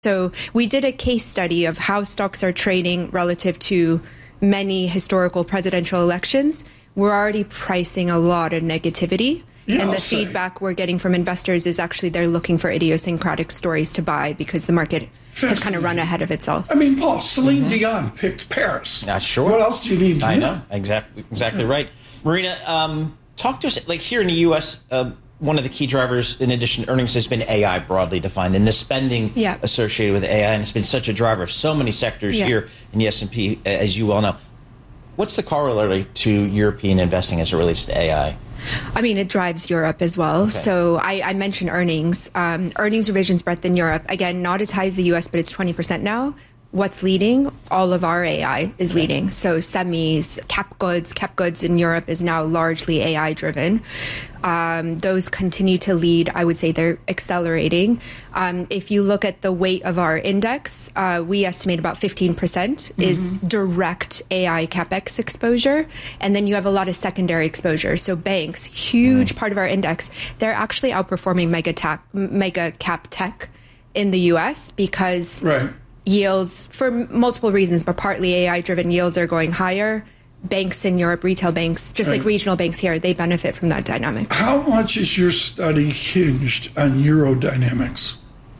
So we did a case study of how stocks are trading relative to many historical presidential elections. We're already pricing a lot of negativity. Yeah, and the feedback we're getting from investors is actually they're looking for idiosyncratic stories to buy because the market has kind of run ahead of itself. I mean, Paul, Celine Dion picked Paris. Sure. What else do you need to know? I know. Exactly right. Marina, talk to us, like here in the U.S., one of the key drivers, in addition to earnings, has been AI broadly defined and the spending associated with AI. And it's been such a driver of so many sectors here in the S&P, as you well know. What's the corollary to European investing as it relates to AI? I mean, it drives Europe as well. Okay. So I mentioned earnings. Earnings revisions breadth in Europe, again, not as high as the U.S., but it's 20% now. What's leading? All of our AI is leading. So semis, cap goods in Europe is now largely AI driven. Those continue to lead. I would say they're accelerating. If you look at the weight of our index, we estimate about 15% is direct AI CapEx exposure. And then you have a lot of secondary exposure. So banks, huge part of our index, they're actually outperforming mega cap tech in the US because yields, for multiple reasons, but partly AI-driven yields are going higher. Banks in Europe, retail banks, just like regional banks here, they benefit from that dynamic. How much is your study hinged on Eurodynamics?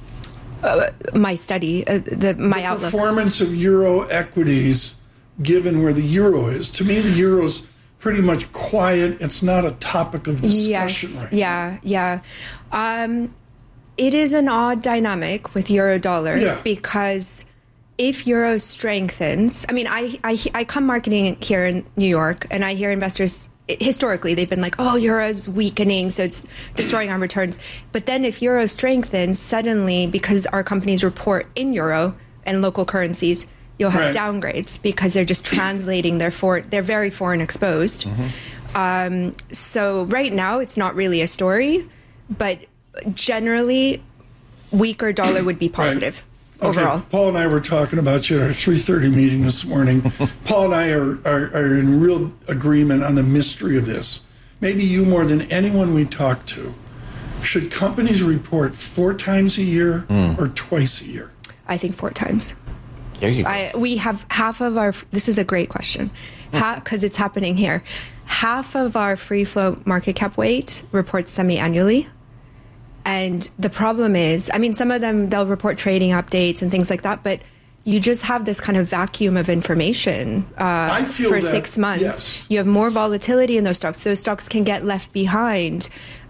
My study, my outlook. Performance of Euro equities, given where the Euro is. To me, the Euro's pretty much quiet. It's not a topic of discussion right now. It is an odd dynamic with euro-dollar because if euro strengthens, I mean, I come marketing here in New York and I hear investors, historically, they've been like, oh, euro's weakening, so it's destroying our returns. But then if euro strengthens, suddenly, because our companies report in euro and local currencies, you'll have downgrades because they're just translating they're very foreign exposed. So right now, it's not really a story, but generally, weaker dollar would be positive overall. Okay. Paul and I were talking about you at our 3:30 meeting this morning. Paul and I are in real agreement on the mystery of this. Maybe you more than anyone we talk to. Should companies report 4 times a year or twice a year? I think 4 times. There you go. We have half of our, this is a great question, because it's happening here. Half of our free float market cap weight reports semi-annually. And the problem is, I mean, some of them, they'll report trading updates and things like that, but you just have this kind of vacuum of information for 6 months. Yes. You have more volatility in those stocks. Those stocks can get left behind.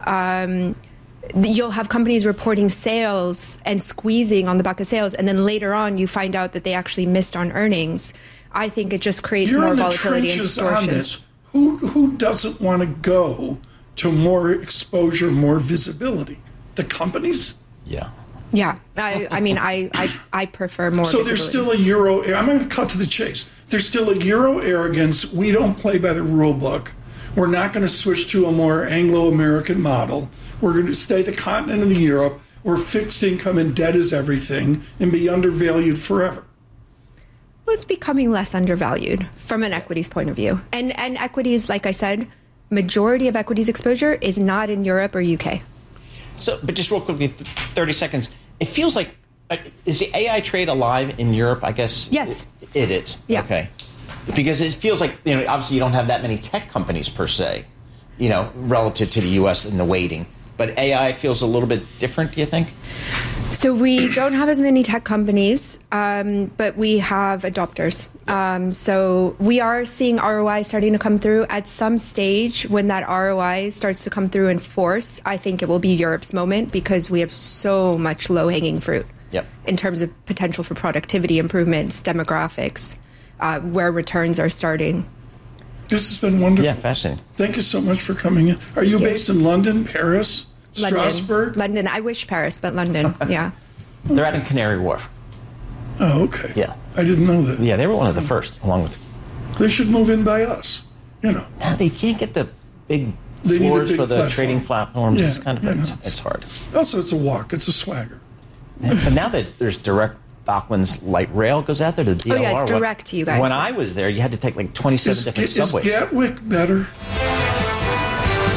You'll have companies reporting sales and squeezing on the back of sales, and then later on you find out that they actually missed on earnings. I think it just creates more volatility and distortions. Who doesn't want to go to more exposure, more visibility? The companies? Yeah. I mean, I prefer more So visibility. there's still a Euro, I'm going to cut to the chase. There's still a Euro arrogance. We don't play by the rule book. We're not going to switch to a more Anglo-American model. We're going to stay the continent of the Europe where fixed income and debt is everything and be undervalued forever. Well, it's becoming less undervalued from an equities point of view. And equities, like I said, majority of equities exposure is not in Europe or UK. So, but just real quickly, 30 seconds. It feels like, is the AI trade alive in Europe, I guess? Yes. It is? Yeah. Okay. Because it feels like, obviously you don't have that many tech companies per se, relative to the U.S. in the weighting. But AI feels a little bit different, do you think? So we don't have as many tech companies, but we have adopters. So we are seeing ROI starting to come through. At some stage, when that ROI starts to come through in force, I think it will be Europe's moment because we have so much low-hanging fruit in terms of potential for productivity improvements, demographics, where returns are starting. This has been wonderful. Yeah, fascinating. Thank you so much for coming in. Are you based in London, Paris, Strasbourg? London. I wish Paris, but London, yeah. They're out in Canary Wharf. Oh, okay. Yeah. I didn't know that. Yeah, they were one of the first, along with... They should move in by us, No, they can't get the big floors for the trading platforms. Yeah, it's kind of, it's hard. Also, it's a walk. It's a swagger. But now that there's direct... Docklands light rail goes out there to the DLR. Oh, yeah, it's direct to you guys. When I was there, you had to take like 27 different subways. Is Gatwick better?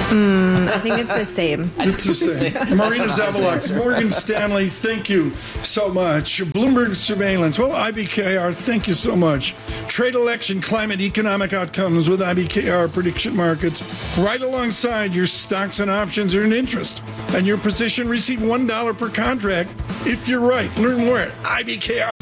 I think it's the same. It's the same. Marina Zavalak, Morgan Stanley, thank you so much. Bloomberg Surveillance, well, IBKR, thank you so much. Trade, election, climate, economic outcomes with IBKR Prediction Markets. Right alongside your stocks and options earned interest. And your position receive $1 per contract if you're right. Learn more at IBKR.